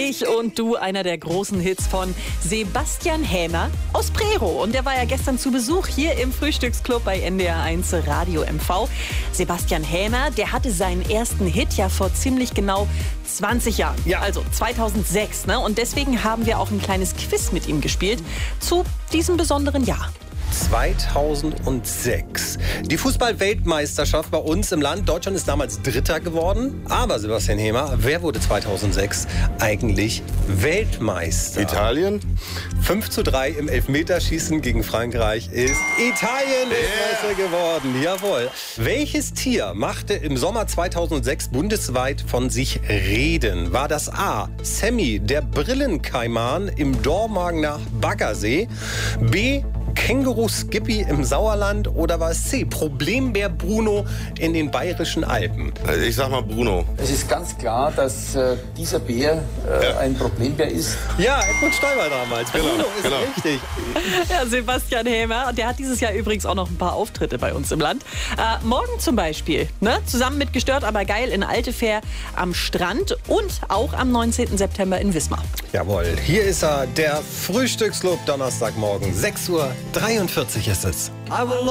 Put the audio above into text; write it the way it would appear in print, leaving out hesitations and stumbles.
Ich und du, einer der großen Hits von Sebastian Hämer aus Prerow. Und der war ja gestern zu Besuch hier im Frühstücksclub bei NDR1 Radio MV. Sebastian Hämer, der hatte seinen ersten Hit ja vor ziemlich genau 20 Jahren. Ja. Also 2006. Ne? Und deswegen haben wir auch ein kleines Quiz mit ihm gespielt zu diesem besonderen Jahr. 2006. Die Fußball-Weltmeisterschaft bei uns im Land. Deutschland ist damals Dritter geworden. Aber Sebastian Hämer, wer wurde 2006 eigentlich Weltmeister? Italien? 5:3 im Elfmeterschießen gegen Frankreich ist Italien Meister geworden. Jawohl. Welches Tier machte im Sommer 2006 bundesweit von sich reden? War das A. Sammy, der Brillenkaiman im Dormagener Baggersee? B. Känguru Skippy im Sauerland oder war es C. Problembär Bruno in den bayerischen Alpen? Ich sag mal Bruno. Es ist ganz klar, dass dieser Bär ein Problembär ist. Ja, Edmund Stoiber damals. Bruno ist richtig. Ja, Sebastian Hämer, der hat dieses Jahr übrigens auch noch ein paar Auftritte bei uns im Land. Morgen zum Beispiel, ne? Zusammen mit Gestört, aber geil in Altefähr am Strand und auch am 19. September in Wismar. Jawohl, hier ist er, der Frühstücksclub Donnerstagmorgen, 6:43 Uhr ist es.